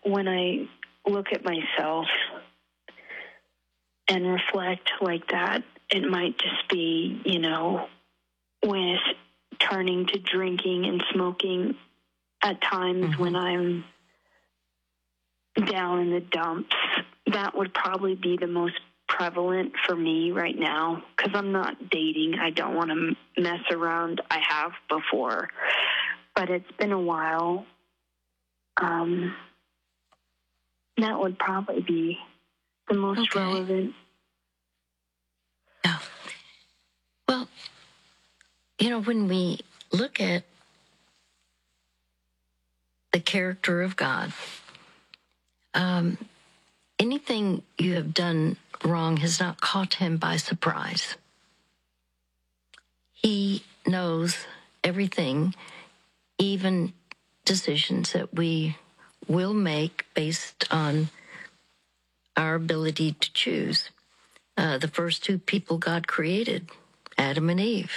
when I look at myself and reflect like that, it might just be, with turning to drinking and smoking at times when I'm down in the dumps. That would probably be the most prevalent for me right now, because I'm not dating. I don't want to mess around. I have before, but it's been a while. That would probably be the most relevant. Yeah. Well, when we look at the character of God, anything you have done wrong has not caught him by surprise. He knows everything, even decisions that we will make based on our ability to choose. The first two people God created, Adam and Eve,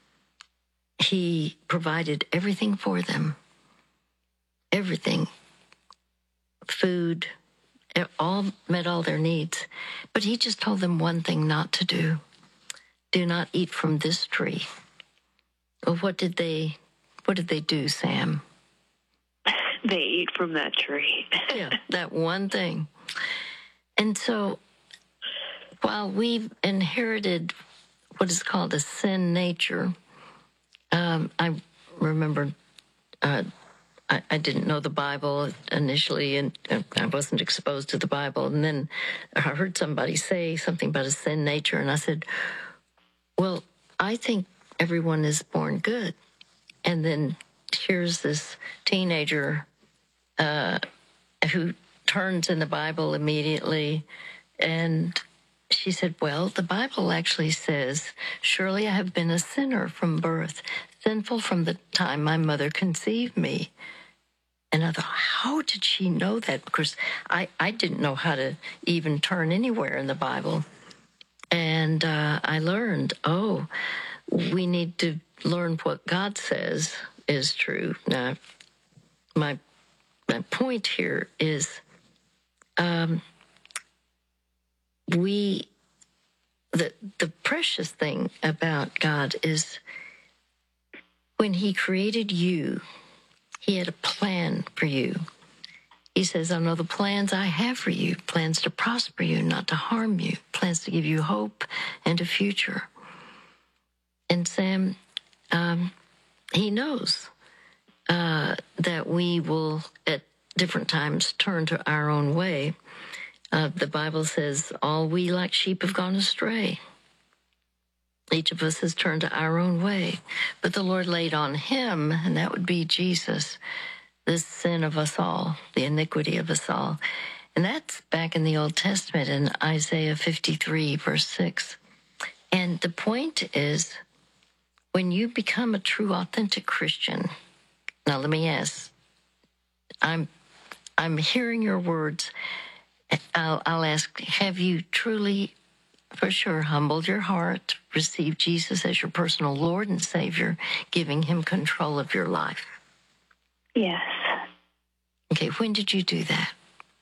he provided everything for them. Everything. Food, met all their needs. But he just told them one thing not to do. Do not eat from this tree. Well, what did they do, Sam? They ate from that tree. Yeah, that one thing. And so while we've inherited what is called a sin nature, I remember I didn't know the Bible initially, and I wasn't exposed to the Bible. And then I heard somebody say something about a sin nature, and I said, well, I think everyone is born good. And then here's this teenager who turns in the Bible immediately, and she said, well, the Bible actually says, surely I have been a sinner from birth, sinful from the time my mother conceived me. And I thought, how did she know that? Because I didn't know how to even turn anywhere in the Bible. And I learned, we need to learn what God says is true. Now, my point here is the precious thing about God is when he created you, he had a plan for you. He says, I know the plans I have for you, plans to prosper you, not to harm you, plans to give you hope and a future. And Sam, he knows that we will at different times turn to our own way. The Bible says, all we like sheep have gone astray. Each of us has turned to our own way. But the Lord laid on him, and that would be Jesus, the sin of us all, the iniquity of us all. And that's back in the Old Testament in Isaiah 53, verse 6. And the point is, when you become a true, authentic Christian, now let me ask, I'm hearing your words. I'll ask, have you truly, for sure, humbled your heart, received Jesus as your personal Lord and Savior, giving him control of your life? Yes. Okay, when did you do that?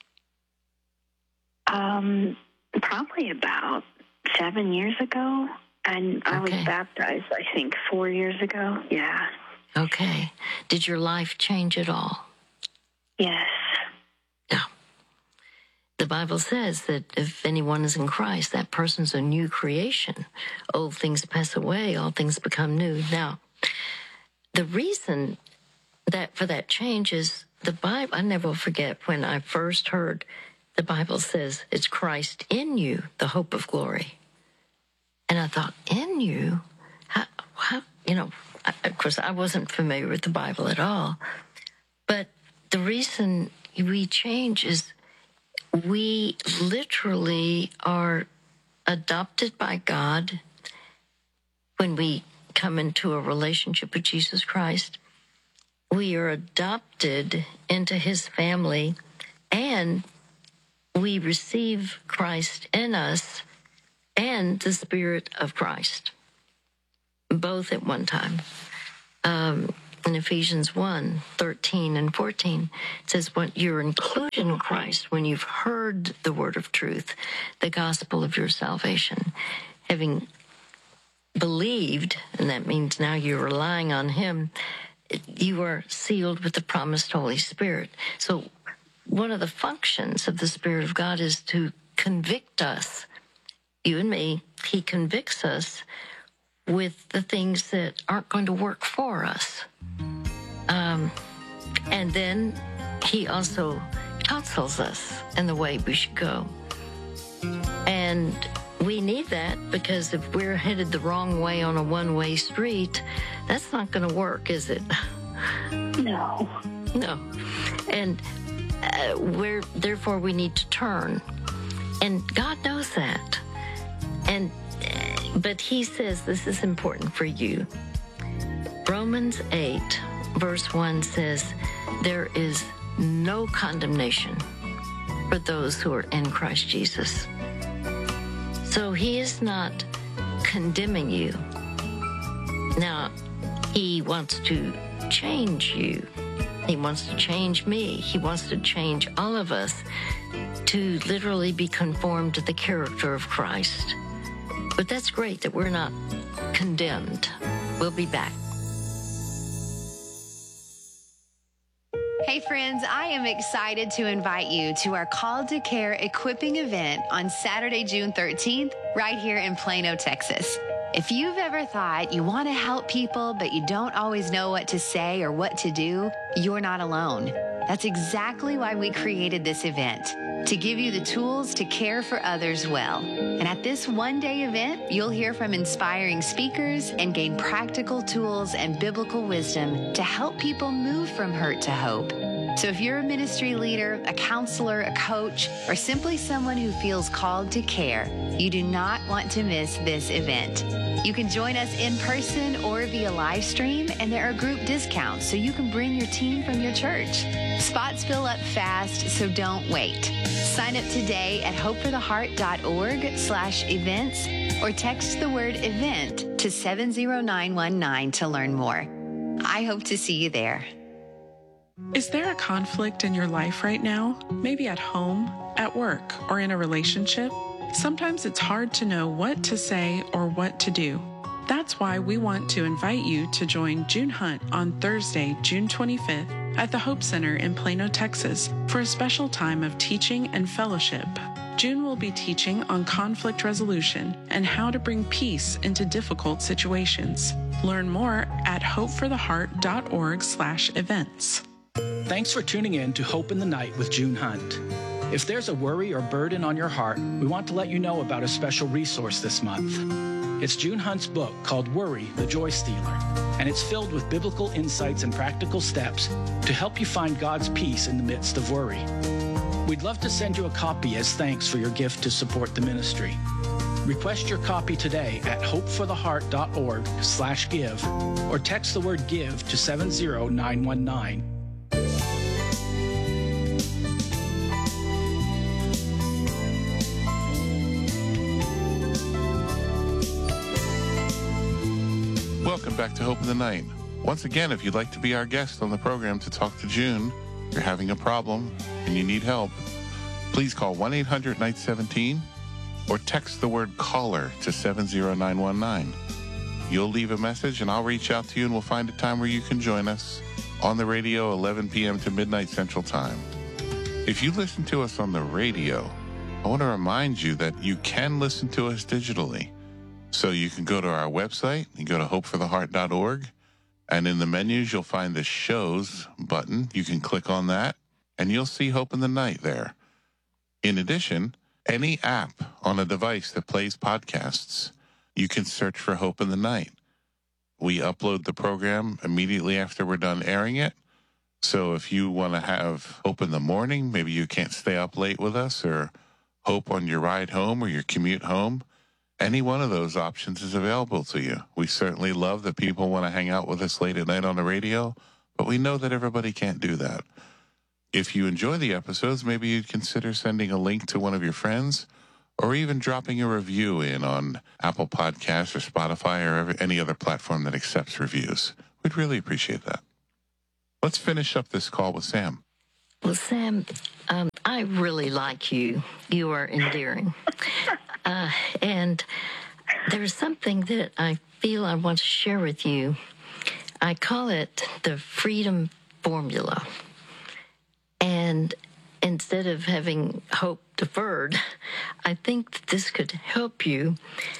Probably about 7 years ago. And I was baptized, I think, 4 years ago. Yeah. Okay. Did your life change at all? Yes. Yeah. The Bible says that if anyone is in Christ, that person's a new creation. Old things pass away, all things become new. Now, the reason that for that change is the Bible. I never will forget when I first heard the Bible says it's Christ in you, the hope of glory. And I thought, in you? How of course, I wasn't familiar with the Bible at all. But the reason we change is we literally are adopted by God when we come into a relationship with Jesus Christ. We are adopted into his family, and we receive Christ in us and the Spirit of Christ, both at one time. in Ephesians 1:13 and 14, it says, when you're included in Christ, when you've heard the word of truth, the gospel of your salvation, having believed, and that means now you're relying on him, you are sealed with the promised Holy Spirit. So one of the functions of the Spirit of God is to convict us, you and me. He convicts us with the things that aren't going to work for us. And then he also counsels us in the way we should go. And we need that, because if we're headed the wrong way on a one-way street, that's not going to work, is it? No. No. And therefore we need to turn. And God knows that. But he says this is important for you. Romans 8, verse 1 says, there is no condemnation for those who are in Christ Jesus. So he is not condemning you. Now, he wants to change you. He wants to change me. He wants to change all of us to literally be conformed to the character of Christ. But that's great that we're not condemned. We'll be back. Hey friends, I am excited to invite you to our Called to Care equipping event on Saturday, June 13th, right here in Plano, Texas. If you've ever thought you want to help people, but you don't always know what to say or what to do, you're not alone. That's exactly why we created this event, to give you the tools to care for others well. And at this one-day event, you'll hear from inspiring speakers and gain practical tools and biblical wisdom to help people move from hurt to hope. So if you're a ministry leader, a counselor, a coach, or simply someone who feels called to care, you do not want to miss this event. You can join us in person or via live stream, and there are group discounts so you can bring your team from your church. Spots fill up fast, so don't wait. Sign up today at hopefortheheart.org/events or text the word event to 70919 to learn more. I hope to see you there. Is there a conflict in your life right now? Maybe at home, at work, or in a relationship? Sometimes it's hard to know what to say or what to do. That's why we want to invite you to join June Hunt on Thursday, June 25th at the Hope Center in Plano, Texas for a special time of teaching and fellowship. June will be teaching on conflict resolution and how to bring peace into difficult situations. Learn more at hopefortheheart.org/events. Thanks for tuning in to Hope in the Night with June Hunt. If there's a worry or burden on your heart, we want to let you know about a special resource this month. It's June Hunt's book called Worry, the Joy Stealer, and it's filled with biblical insights and practical steps to help you find God's peace in the midst of worry. We'd love to send you a copy as thanks for your gift to support the ministry. Request your copy today at hopefortheheart.org/give or text the word give to 70919. Welcome back to Hope in the Night. Once again, if you'd like to be our guest on the program to talk to June, you're having a problem and you need help, please call 1-800-NIGHT-17 or text the word caller to 70919. You'll leave a message and I'll reach out to you and we'll find a time where you can join us on the radio 11 p.m. to midnight Central Time. If you listen to us on the radio, I want to remind you that you can listen to us digitally. So you can go to our website, you go to hopefortheheart.org, and in the menus you'll find the shows button. You can click on that, and you'll see Hope in the Night there. In addition, any app on a device that plays podcasts, you can search for Hope in the Night. We upload the program immediately after we're done airing it. So if you want to have Hope in the morning, maybe you can't stay up late with us, or Hope on your ride home or your commute home, any one of those options is available to you. We certainly love that people want to hang out with us late at night on the radio, but we know that everybody can't do that. If you enjoy the episodes, maybe you'd consider sending a link to one of your friends or even dropping a review in on Apple Podcasts or Spotify or any other platform that accepts reviews. We'd really appreciate that. Let's finish up this call with Sam. Well, Sam, I really like you. You are endearing. And there's something that I feel I want to share with you. I call it the freedom formula. And instead of having hope deferred, I think that this could help you.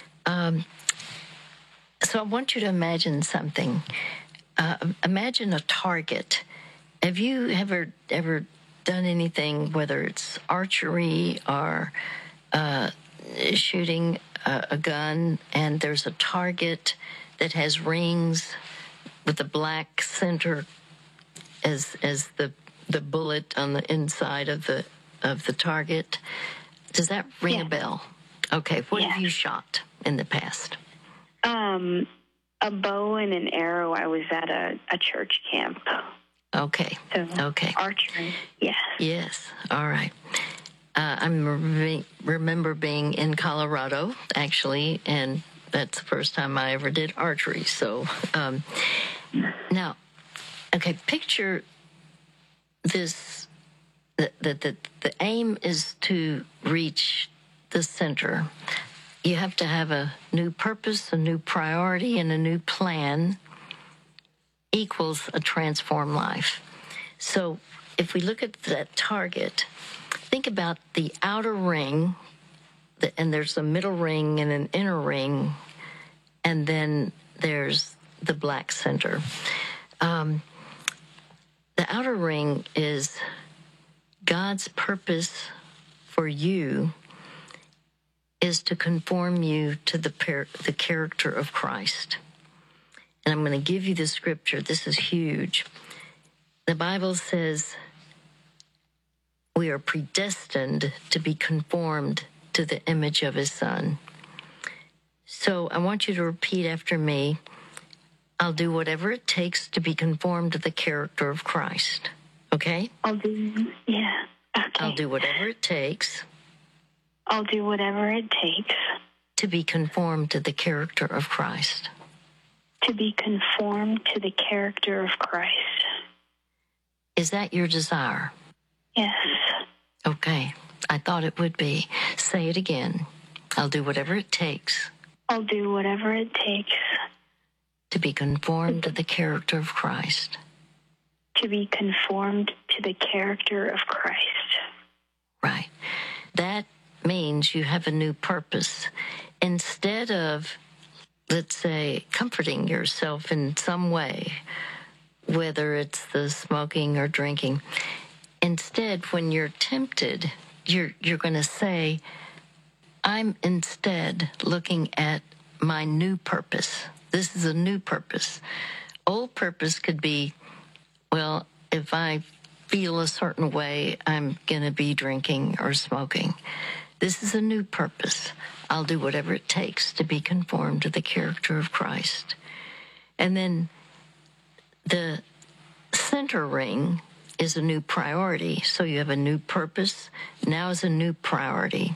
So I want you to imagine something. Imagine a target. Have you ever done anything, whether it's archery or shooting a gun, and there's a target that has rings with a black center as the bullet on the inside of the target? Does that ring a bell? Okay, what have you shot in the past? A bow and an arrow. I was at a church camp. Okay. So, okay. Archery. Yes. Yes. All right. I remember being in Colorado, actually, and that's the first time I ever did archery. So, now, okay, picture this. The aim is to reach the center. You have to have a new purpose, a new priority, and a new plan equals a transformed life. So if we look at that target, think about the outer ring, and there's a middle ring and an inner ring, and then there's the black center. The outer ring is God's purpose for you is to conform you to the character of Christ. And I'm going to give you the scripture. This is huge. The Bible says we are predestined to be conformed to the image of his Son. So I want you to repeat after me. I'll do whatever it takes to be conformed to the character of Christ. Okay? Okay. I'll do whatever it takes. I'll do whatever it takes to be conformed to the character of Christ. To be conformed to the character of Christ. Is that your desire? Yes. Okay. I thought it would be. Say it again. I'll do whatever it takes. I'll do whatever it takes to be conformed to the character of Christ. To be conformed to the character of Christ. Right. That means you have a new purpose. Instead of, let's say, comforting yourself in some way, whether it's the smoking or drinking, instead, when you're tempted, you're going to say, I'm instead looking at my new purpose. This is a new purpose. Old purpose could be, well, if I feel a certain way, I'm going to be drinking or smoking. This is a new purpose. I'll do whatever it takes to be conformed to the character of Christ. And then the center ring is a new priority. So you have a new purpose. Now is a new priority.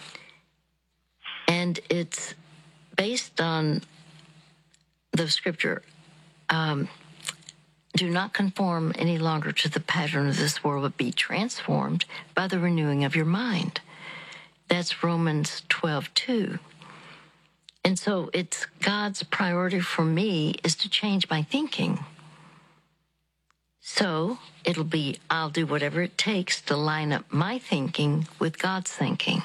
And it's based on the scripture, do not conform any longer to the pattern of this world, but be transformed by the renewing of your mind. That's Romans 12:2. And so it's God's priority for me is to change my thinking. So it'll be, I'll do whatever it takes to line up my thinking with God's thinking.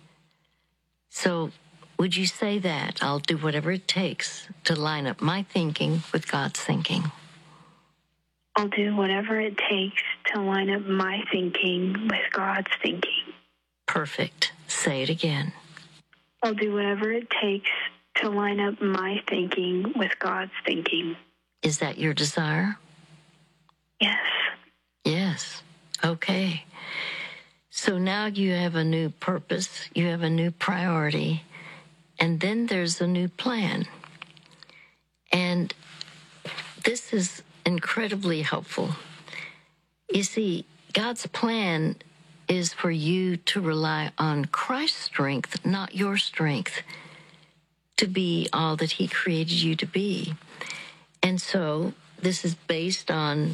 So would you say that? I'll do whatever it takes to line up my thinking with God's thinking. I'll do whatever it takes to line up my thinking with God's thinking. Perfect. Say it again. I'll do whatever it takes to line up my thinking with God's thinking. Is that your desire? Yes. Yes. Okay. So now you have a new purpose, you have a new priority, and then there's a new plan. And this is incredibly helpful. You see, God's plan is for you to rely on Christ's strength, not your strength, to be all that he created you to be. And so this is based on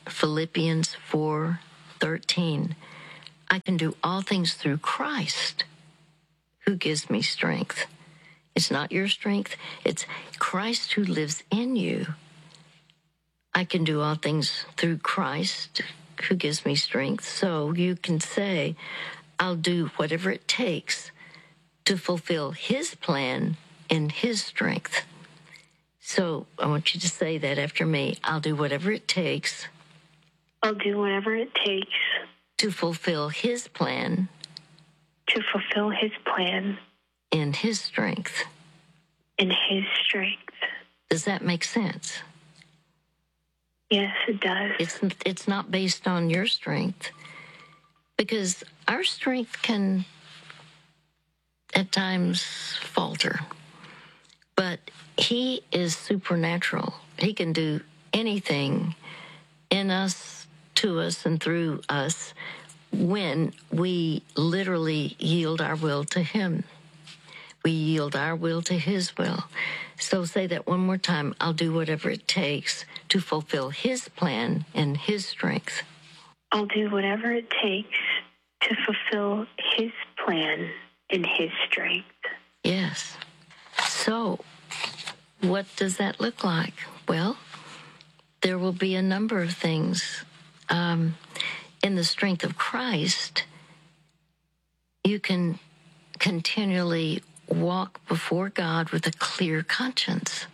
Philippians 4:13. I can do all things through Christ who gives me strength. It's not your strength. It's Christ who lives in you. I can do all things through Christ who gives me strength. So you can say, I'll do whatever it takes to fulfill his plan in his strength. So I want you to say that after me. I'll do whatever it takes. I'll do whatever it takes to fulfill his plan. To fulfill his plan. In his strength. In his strength. Does that make sense? Yes, it does. It's not based on your strength, because our strength can at times falter. But he is supernatural. He can do anything in us, to us, and through us when we literally yield our will to him. We yield our will to his will. So say that one more time. I'll do whatever it takes to fulfill his plan in his strength. I'll do whatever it takes to fulfill his plan in his strength. Yes. So what does that look like? Well, there will be a number of things. In the strength of Christ, you can continually walk before God with a clear conscience.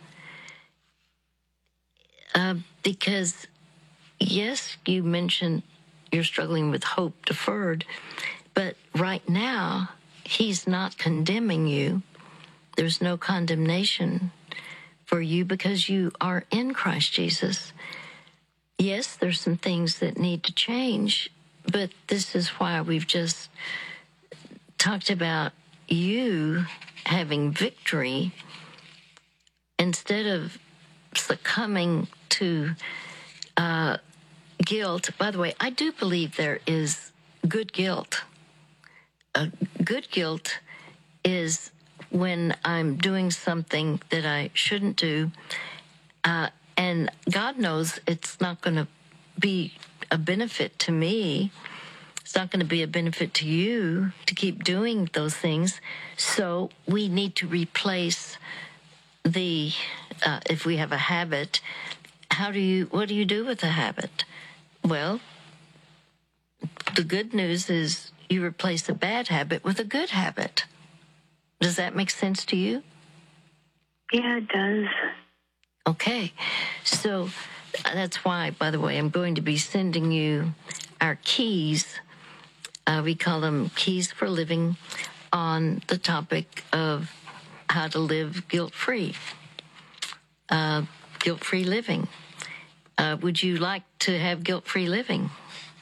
Because, yes, you mentioned you're struggling with hope deferred, but right now, he's not condemning you. There's no condemnation for you because you are in Christ Jesus. Yes, there's some things that need to change, but this is why we've just talked about you having victory instead of succumbing to guilt. By the way, I do believe there is good guilt. Good guilt is when I'm doing something that I shouldn't do, and God knows it's not going to be a benefit to me. It's not going to be a benefit to you to keep doing those things. So we need to replace the, if we have a habit, what do you do with a habit? Well, the good news is you replace a bad habit with a good habit. Does that make sense to you? Yeah, it does. Okay. So that's why, by the way, I'm going to be sending you our keys. We call them Keys for Living, on the topic of how to live guilt-free. Guilt-free living. Would you like to have guilt-free living?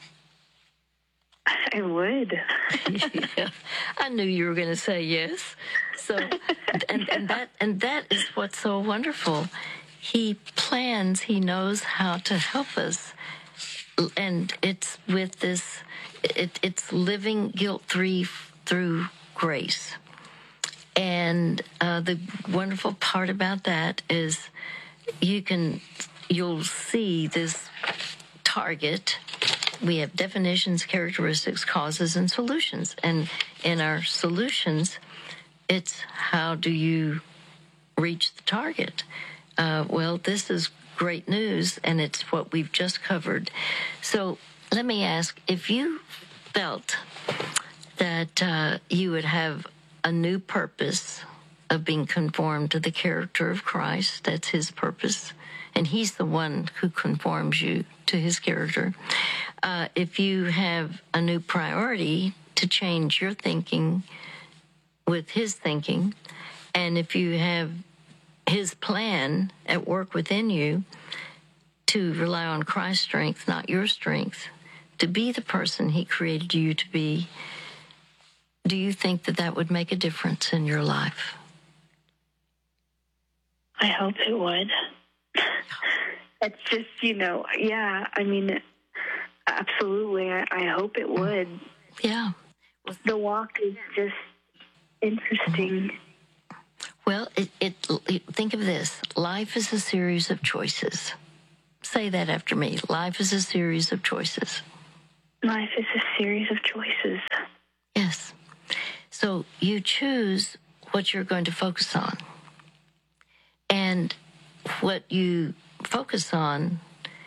I would. Yeah, I knew you were going to say yes. So, and that is what's so wonderful. He plans. He knows how to help us, and it's with this. It's living guilt-free through grace. And the wonderful part about that is you'll see this target. We have definitions, characteristics, causes, and solutions. And in our solutions, it's how do you reach the target? Well, this is great news, and it's what we've just covered. So let me ask, if you felt that you would have a new purpose of being conformed to the character of Christ, that's his purpose, and he's the one who conforms you to his character. If you have a new priority to change your thinking with his thinking, and if you have his plan at work within you to rely on Christ's strength, not your strength, to be the person he created you to be, do you think that that would make a difference in your life? I hope it would. It's just, yeah, I mean, absolutely. I hope it would. Yeah. The walk is just interesting. Well, think of this. Life is a series of choices. say that after me. Life is a series of choices. Life is a series of choices. Yes. So you choose what you're going to focus on. And what you focus on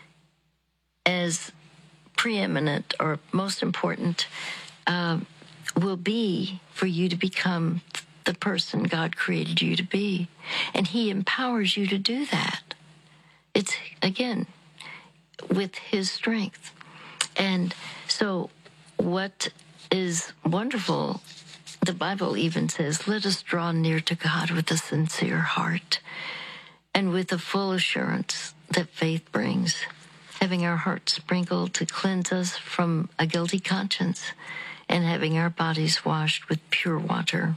as preeminent or most important will be for you to become the person God created you to be. And He empowers you to do that. It's, again, with His strength. And so what is wonderful, the Bible even says, let us draw near to God with a sincere heart and with a full assurance that faith brings, having our hearts sprinkled to cleanse us from a guilty conscience and having our bodies washed with pure water.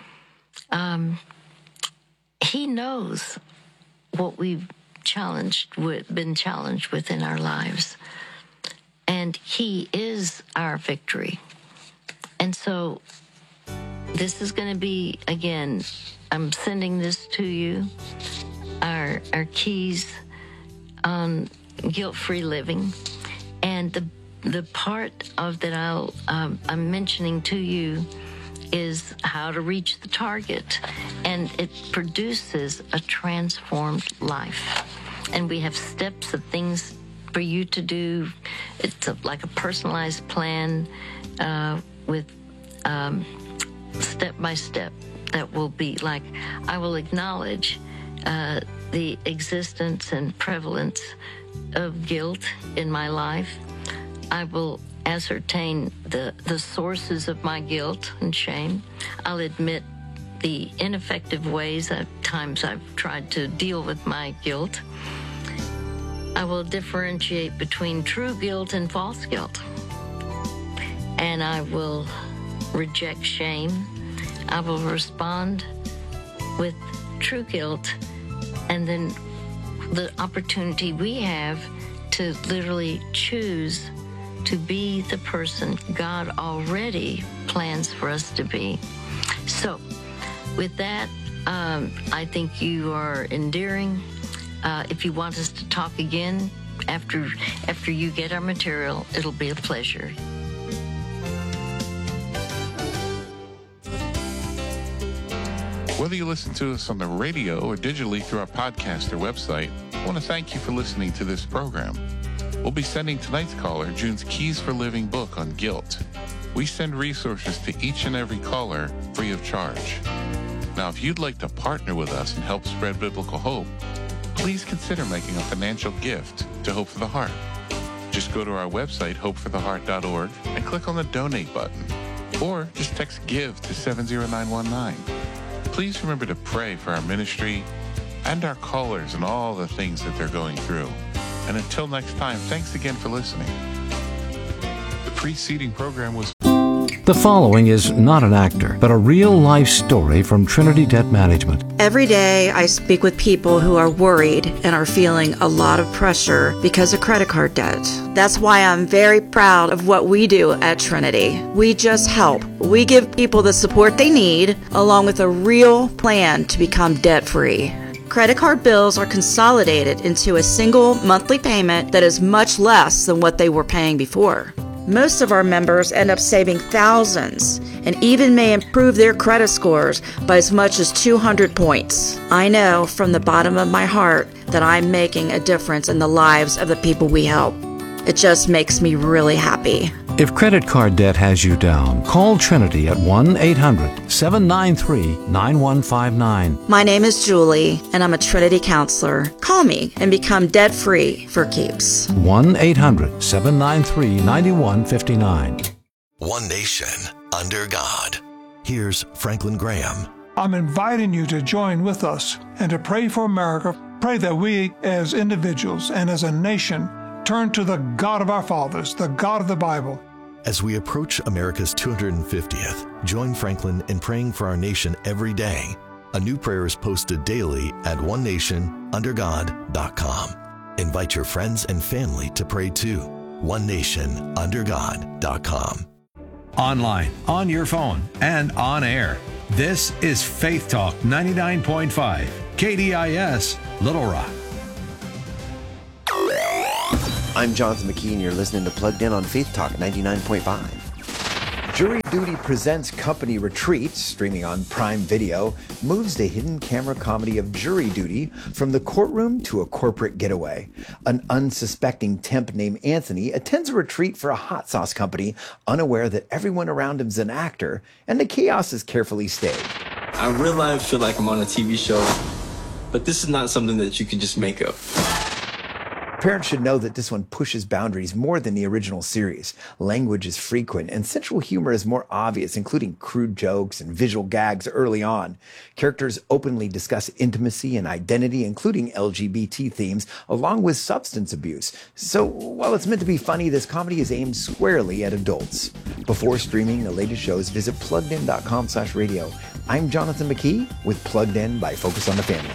He knows what we've been challenged with in our lives. And He is our victory. And so this is going to be, again, I'm sending this to you, our keys on guilt-free living. And the part of that I'm mentioning to you is how to reach the target. And it produces a transformed life. And we have steps of things for you to do. It's like a personalized plan with step by step that will be like, I will acknowledge the existence and prevalence of guilt in my life. I will ascertain the sources of my guilt and shame. I'll admit the ineffective ways at times I've tried to deal with my guilt. I will differentiate between true guilt and false guilt. And I will reject shame. I will respond with true guilt. And then the opportunity we have to literally choose to be the person God already plans for us to be. So with that, I think you are endearing. If you want us to talk again after you get our material, it'll be a pleasure. Whether you listen to us on the radio or digitally through our podcast or website, I want to thank you for listening to this program. We'll be sending tonight's caller June's Keys for Living book on guilt. We send resources to each and every caller free of charge. Now, if you'd like to partner with us and help spread biblical hope, please consider making a financial gift to Hope for the Heart. Just go to our website, hopefortheheart.org, and click on the donate button. Or just text GIVE to 70919. Please remember to pray for our ministry and our callers and all the things that they're going through. And until next time, thanks again for listening. The preceding program was... The following is not an actor, but a real-life story from Trinity Debt Management. Every day I speak with people who are worried and are feeling a lot of pressure because of credit card debt. That's why I'm very proud of what we do at Trinity. We just help. We give people the support they need, along with a real plan to become debt-free. Credit card bills are consolidated into a single monthly payment that is much less than what they were paying before. Most of our members end up saving thousands and even may improve their credit scores by as much as 200 points. I know from the bottom of my heart that I'm making a difference in the lives of the people we help. It just makes me really happy. If credit card debt has you down, call Trinity at 1-800-793-9159. My name is Julie, and I'm a Trinity counselor. Call me and become debt-free for keeps. 1-800-793-9159. One nation under God. Here's Franklin Graham. I'm inviting you to join with us and to pray for America. Pray that we as individuals and as a nation turn to the God of our fathers, the God of the Bible. As we approach America's 250th, join Franklin in praying for our nation every day. A new prayer is posted daily at onenationundergod.com. Invite your friends and family to pray too. onenationundergod.com. Online, on your phone, and on air. This is Faith Talk 99.5, KDIS, Little Rock. I'm Jonathan McKee, and you're listening to Plugged In on Faith Talk 99.5. Jury Duty Presents Company Retreat, streaming on Prime Video, moves the hidden camera comedy of jury duty from the courtroom to a corporate getaway. An unsuspecting temp named Anthony attends a retreat for a hot sauce company, unaware that everyone around him is an actor, and the chaos is carefully staged. I really feel like I'm on a TV show, but this is not something that you can just make up. Parents should know that this one pushes boundaries more than the original series. Language is frequent and sensual humor is more obvious, including crude jokes and visual gags early on. Characters openly discuss intimacy and identity, including LGBT themes, along with substance abuse. So while it's meant to be funny, this comedy is aimed squarely at adults. Before streaming the latest shows, visit pluggedin.com/radio. I'm Jonathan McKee with Plugged In by Focus on the Family.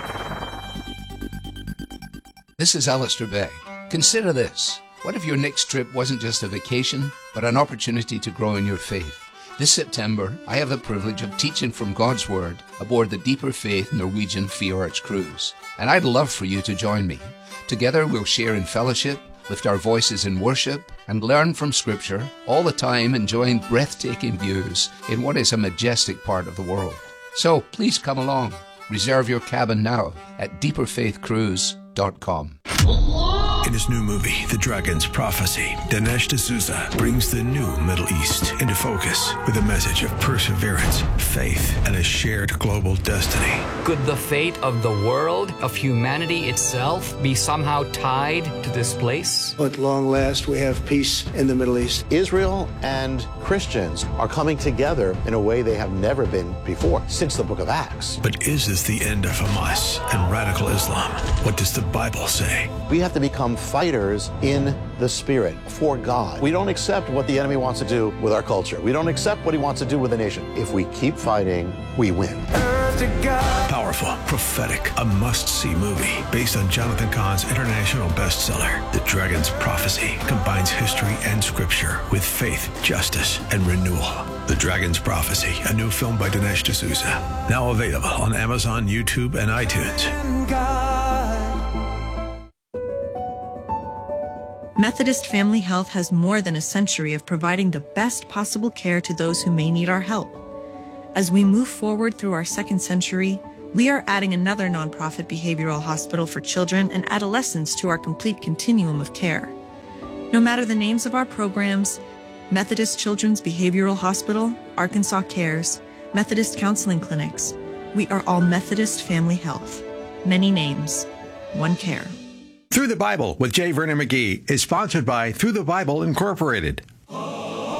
This is Alistair Begg. Consider this. What if your next trip wasn't just a vacation, but an opportunity to grow in your faith? This September, I have the privilege of teaching from God's Word aboard the Deeper Faith Norwegian Fjords cruise. And I'd love for you to join me. Together we'll share in fellowship, lift our voices in worship, and learn from Scripture, all the time enjoying breathtaking views in what is a majestic part of the world. So please come along. Reserve your cabin now at deeperfaithcruise.com. In his new movie, The Dragon's Prophecy, Dinesh D'Souza brings the new Middle East into focus with a message of perseverance, faith, and a shared global destiny. Could the fate of the world, of humanity itself, be somehow tied to this place? At long last, we have peace in the Middle East. Israel and Christians are coming together in a way they have never been before, since the book of Acts. But is this the end of Hamas and radical Islam? What does the Bible say? We have to become fighters in the Spirit for God. We don't accept what the enemy wants to do with our culture. We don't accept what he wants to do with the nation. If we keep fighting, we win. Powerful, prophetic, a must-see movie based on Jonathan Cahn's international bestseller. The Dragon's Prophecy combines history and scripture with faith, justice, and renewal. The Dragon's Prophecy, a new film by Dinesh D'Souza. Now available on Amazon, YouTube, and iTunes. Methodist Family Health has more than a century of providing the best possible care to those who may need our help. As we move forward through our second century, we are adding another nonprofit behavioral hospital for children and adolescents to our complete continuum of care. No matter the names of our programs, Methodist Children's Behavioral Hospital, Arkansas Cares, Methodist Counseling Clinics, we are all Methodist Family Health. Many names, one care. Through the Bible with J. Vernon McGee is sponsored by Through the Bible Incorporated.